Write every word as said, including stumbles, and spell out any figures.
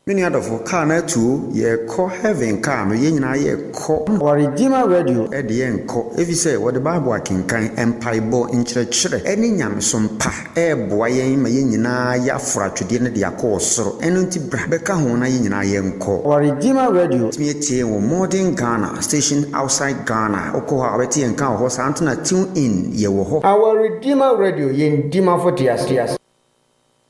Many other for car na two ye call heaven car no ye nyina ye call or Redeemer Radio at the end call if you say what the Bible can kind empire bo in church any nyam some pa e boy yen ma ye nyina ya fra twede ne de akọ soro eno nti bra be ka ho na ye nyina ye nko or Redeemer Radio me tie wo modern Ghana station outside Ghana okọ ha beti en kan ho sa antuna tune in ye wo ho our Redeemer Radio yen dima for tias tias